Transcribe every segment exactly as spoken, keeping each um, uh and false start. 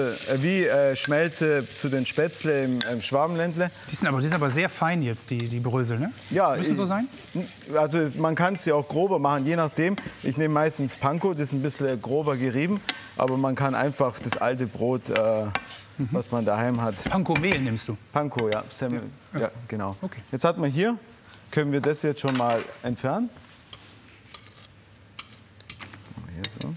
Wie äh, Schmelze zu den Spätzle im, im Schwabenländle. Die sind, aber, die sind aber sehr fein jetzt, die, die Brösel, ne? Ja, müssen so sein? Also es, man kann es ja auch grober machen, je nachdem. Ich nehme meistens Panko, das ist ein bisschen grober gerieben. Aber man kann einfach das alte Brot, äh, mhm. was man daheim hat. Panko-Mehl nimmst du? Panko, ja. Semmel, ja. ja, genau. Okay. Jetzt hat man hier, können wir das jetzt schon mal entfernen. Hier so.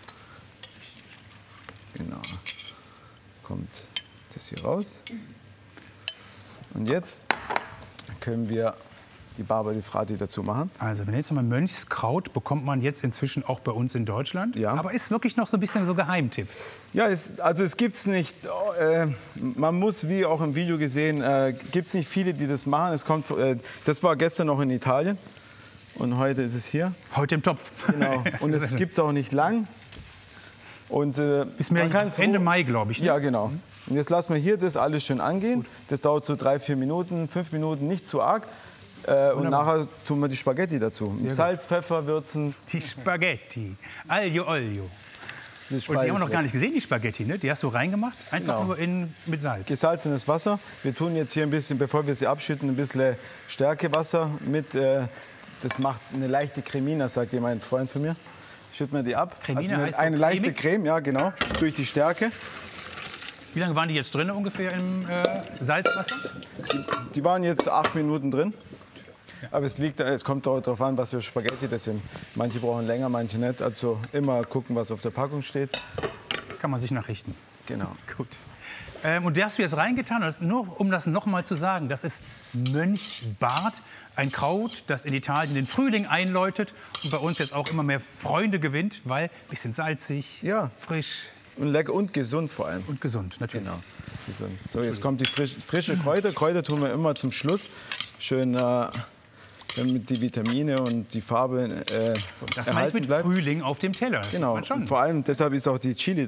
Genau. Kommt das hier raus. Und jetzt können wir die Barba di Frati dazu machen. Also, wenn jetzt mal Mönchskraut bekommt man jetzt inzwischen auch bei uns in Deutschland. Ja. Aber ist wirklich noch so ein bisschen so Geheimtipp. Ja, es, also es gibt es nicht. Äh, man muss, wie auch im Video gesehen, äh, gibt es nicht viele, die das machen. Es kommt, äh, das war gestern noch in Italien und heute ist es hier. Heute im Topf. Genau. Und es gibt es auch nicht lang. Und, äh, bis mehr so, Ende Mai, glaube ich. Ne? Ja, genau. Und jetzt lassen wir hier das alles schön angehen. Gut. Das dauert so drei, vier Minuten, fünf Minuten, nicht zu arg. Äh, und nachher tun wir die Spaghetti dazu. Salz, Pfeffer, würzen. Die Spaghetti. Aglio, olio. Und die haben wir noch gar nicht gesehen, die Spaghetti. Ne? Die hast du reingemacht, einfach genau. nur in, mit Salz. Gesalzenes Wasser. Wir tun jetzt hier ein bisschen, bevor wir sie abschütten, ein bisschen Stärkewasser mit. Äh, das macht eine leichte Cremina, sagt jemand, ein Freund von mir. Schütten wir die ab. Cremina also eine, heißt eine so leichte cremig? Creme, ja genau, durch die Stärke. Wie lange waren die jetzt drin ungefähr im äh, Salzwasser? Die, die waren jetzt acht Minuten drin. Ja. Aber es, liegt, es kommt darauf an, was für Spaghetti das sind. Manche brauchen länger, manche nicht. Also immer gucken, was auf der Packung steht. Kann man sich nachrichten. Genau. Gut. Ähm, und der hast du jetzt reingetan, das, nur um das noch mal zu sagen, das ist Mönchsbart, ein Kraut, das in Italien den Frühling einläutet und bei uns jetzt auch immer mehr Freunde gewinnt, weil ein bisschen salzig, ja. frisch. Und lecker und gesund vor allem. Und gesund, natürlich. Genau, gesund. So, jetzt kommt die frisch, frische Kräuter. Kräuter tun wir immer zum Schluss. Schön, äh, damit die Vitamine und die Farbe äh, das meine ich mit bleibt. Frühling auf dem Teller. Das genau, sieht man schon. Und vor allem, deshalb ist auch die Chili